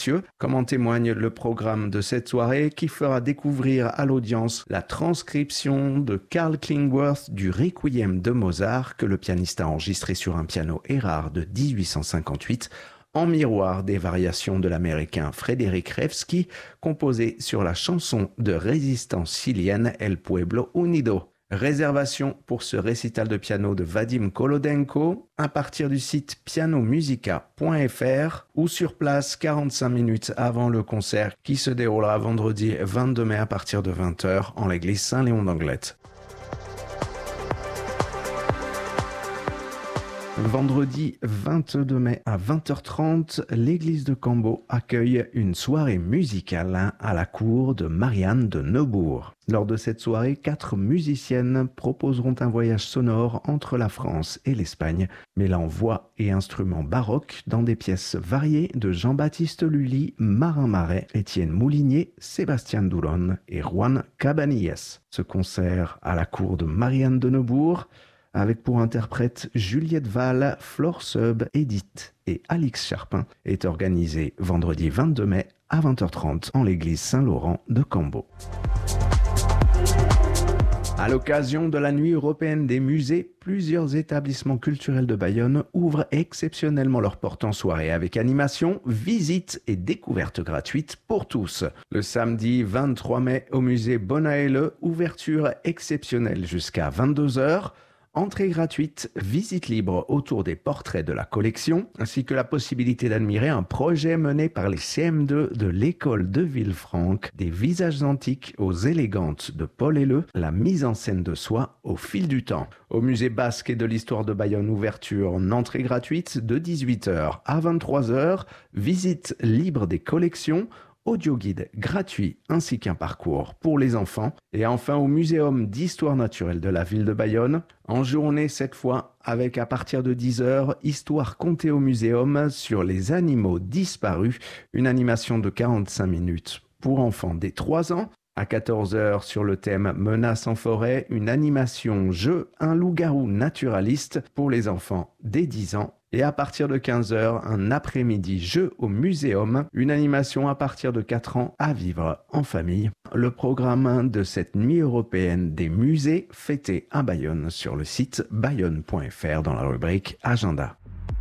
comme en témoigne le programme de cette soirée qui fera découvrir à l'audience la transcription de Karl Klingworth du Requiem de Mozart que le pianiste a enregistré sur un piano Erard de 1858 en miroir des variations de l'américain Frédéric Revsky composées sur la chanson de résistance chilienne El Pueblo Unido. Réservation pour ce récital de piano de Vadim Kolodenko à partir du site pianomusica.fr ou sur place 45 minutes avant le concert qui se déroulera vendredi 22 mai à partir de 20h en l'église Saint-Léon d'Anglet. Vendredi 22 mai à 20h30, l'église de Cambo accueille une soirée musicale à la cour de Marianne de Neubourg. Lors de cette soirée, 4 musiciennes proposeront un voyage sonore entre la France et l'Espagne, mêlant voix et instruments baroques dans des pièces variées de Jean-Baptiste Lully, Marin Marais, Étienne Moulinier, Sébastien Douron et Juan Cabanillas. Ce concert à la cour de Marianne de Neubourg avec pour interprètes Juliette Val, Flore Seub, Edith et Alix Charpin, est organisé vendredi 22 mai à 20h30 en l'église Saint-Laurent de Cambo. À l'occasion de la Nuit européenne des musées, plusieurs établissements culturels de Bayonne ouvrent exceptionnellement leurs portes en soirée avec animation, visites et découvertes gratuites pour tous. Le samedi 23 mai au musée Bonaele, ouverture exceptionnelle jusqu'à 22h. Entrée gratuite, visite libre autour des portraits de la collection, ainsi que la possibilité d'admirer un projet mené par les CM2 de l'école de Villefranche, des visages antiques aux élégantes de Paul Helleu, la mise en scène de soi au fil du temps. Au musée basque et de l'histoire de Bayonne, ouverture en entrée gratuite de 18h à 23h, visite libre des collections, audio-guide gratuit ainsi qu'un parcours pour les enfants. Et enfin au Muséum d'histoire naturelle de la ville de Bayonne, en journée cette fois avec à partir de 10h, Histoire contée au Muséum sur les animaux disparus, une animation de 45 minutes pour enfants dès 3 ans. À 14h sur le thème Menaces en forêt, une animation jeu, un loup-garou naturaliste pour les enfants dès 10 ans. Et à partir de 15h, un après-midi jeu au Muséum, une animation à partir de 4 ans à vivre en famille. Le programme de cette nuit européenne des musées fêtée à Bayonne sur le site bayonne.fr dans la rubrique Agenda.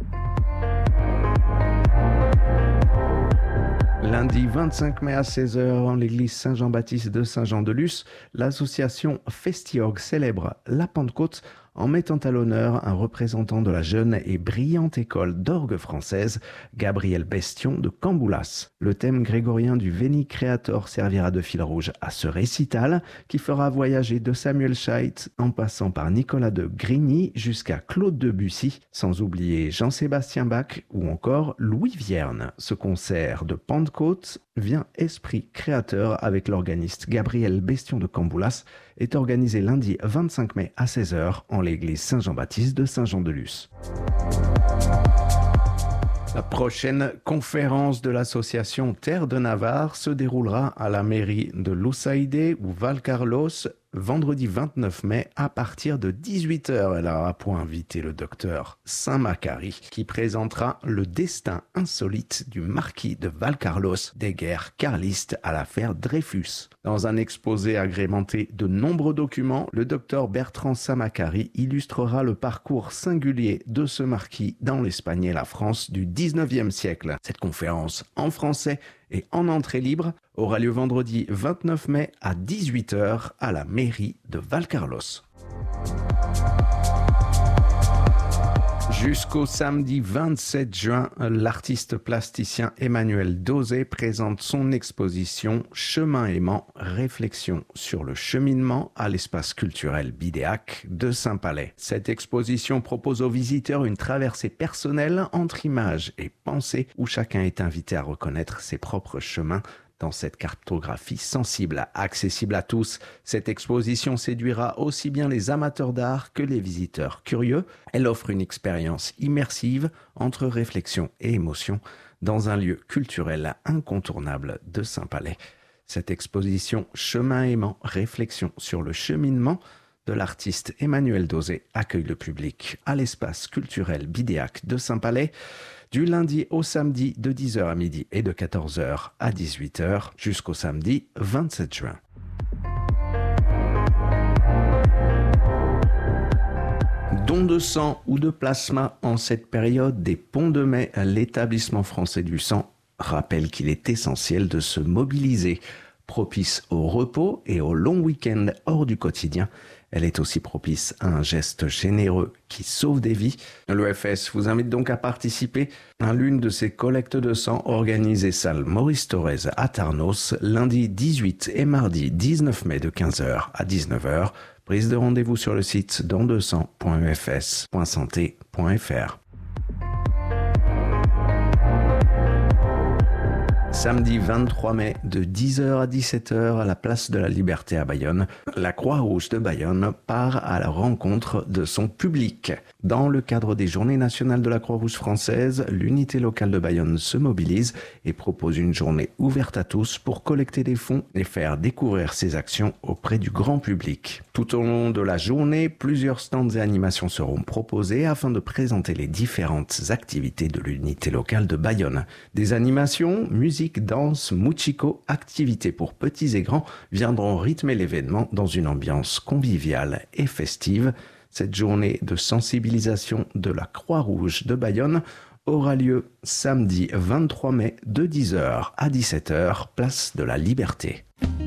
Lundi 25 mai à 16h, en l'église Saint-Jean-Baptiste de Saint-Jean-de-Luz, l'association Festiorg célèbre la Pentecôte en mettant à l'honneur un représentant de la jeune et brillante école d'orgue française, Gabriel Bestion de Camboulas. Le thème grégorien du Veni Creator servira de fil rouge à ce récital qui fera voyager de Samuel Scheidt en passant par Nicolas de Grigny jusqu'à Claude Debussy, sans oublier Jean-Sébastien Bach ou encore Louis Vierne. Ce concert de Pentecôte vient esprit créateur avec l'organiste Gabriel Bestion de Camboulas est organisé lundi 25 mai à 16h en l'église Saint-Jean-Baptiste de Saint-Jean-de-Luz. La prochaine conférence de l'association Terre de Navarre se déroulera à la mairie de Lusaide ou Valcarlos vendredi 29 mai à partir de 18h. Elle aura pour invité le docteur Saint-Macary qui présentera le destin insolite du marquis de Valcarlos des guerres carlistes à l'affaire Dreyfus. Dans un exposé agrémenté de nombreux documents, le docteur Bertrand Saint-Macary illustrera le parcours singulier de ce marquis dans l'Espagne et la France du 19e siècle. Cette conférence en français et en entrée libre aura lieu vendredi 29 mai à 18h à la mairie de Valcarlos. Jusqu'au samedi 27 juin, l'artiste plasticien Emmanuel Dosé présente son exposition Chemin aimant, réflexion sur le cheminement à l'espace culturel Bidéac de Saint-Palais. Cette exposition propose aux visiteurs une traversée personnelle entre images et pensées où chacun est invité à reconnaître ses propres chemins dans cette cartographie sensible, accessible à tous. Cette exposition séduira aussi bien les amateurs d'art que les visiteurs curieux. Elle offre une expérience immersive entre réflexion et émotion dans un lieu culturel incontournable de Saint-Palais. Cette exposition Chemin aimant, réflexion sur le cheminement de l'artiste Emmanuel Dosé accueille le public à l'espace culturel Bidéac de Saint-Palais du lundi au samedi de 10h à midi et de 14h à 18h jusqu'au samedi 27 juin. Don de sang ou de plasma en cette période des ponts de mai, l'établissement français du sang rappelle qu'il est essentiel de se mobiliser. Propice au repos et au long week-end hors du quotidien, elle est aussi propice à un geste généreux qui sauve des vies. L'EFS vous invite donc à participer à l'une de ces collectes de sang organisées salle Maurice Thorez à Tarnos, lundi 18 et mardi 19 mai de 15h à 19h. Prise de rendez-vous sur le site don200.efs.santé.fr. Samedi 23 mai de 10h à 17h à la place de la Liberté à Bayonne, la Croix-Rouge de Bayonne part à la rencontre de son public. Dans le cadre des Journées nationales de la Croix-Rouge française, l'unité locale de Bayonne se mobilise et propose une journée ouverte à tous pour collecter des fonds et faire découvrir ses actions auprès du grand public. Tout au long de la journée, plusieurs stands et animations seront proposés afin de présenter les différentes activités de l'unité locale de Bayonne. Des animations, musique, danse, muchiko, activités pour petits et grands viendront rythmer l'événement dans une ambiance conviviale et festive. Cette journée de sensibilisation de la Croix-Rouge de Bayonne aura lieu samedi 23 mai de 10h à 17h, place de la Liberté.